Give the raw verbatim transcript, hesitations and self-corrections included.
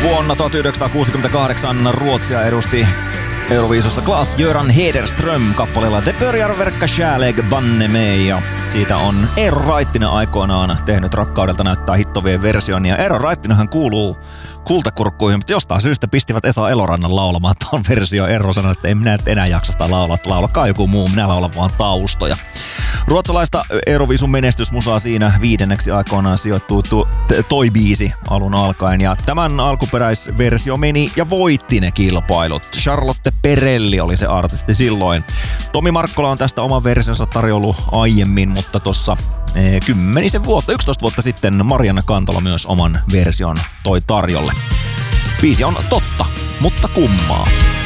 Vuonna tuhatyhdeksänsataakuusikymmentäkahdeksan Ruotsia edusti Euroviisussa Klas-Göran Hederström kappaleella De börjar verka kärlek banne mig. Ja siitä on Eero Raittinen aikoinaan tehnyt Rakkaudelta näyttää hittovien version. Ja Eero Raittinenhan kuuluu kultakurkkuihin, mutta jostain syystä pistivät Esa Elorannan laulamaan tuon versio. Eero sanoi, että en minä enää jaksa sitä laulaa, laulakaa joku muu, minä laulan vaan taustoja. Ruotsalaista Euroviisun menestysmusaa siinä viidenneksi aikoinaan sijoittuu tu- toi biisi alun alkaen. Ja tämän alkuperäisversio meni ja voitti ne kilpailut. Charlotte Perrelli oli se artisti silloin. Tomi Markkola on tästä oman versionsa tarjollut aiemmin, mutta tossa eh, kymmenisen vuotta, yksitoista vuotta sitten Marianna Kantola myös oman version toi tarjolle. Biisi on totta, mutta kummaa.